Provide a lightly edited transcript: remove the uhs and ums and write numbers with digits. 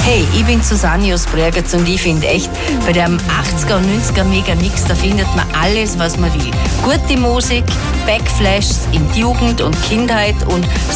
Hey, ich bin Susanne aus Bregenz und ich finde echt, bei dem 80er und 90er Mega-Mix, da findet man alles, was man will. Gute Musik, Backflashes in die Jugend und Kindheit und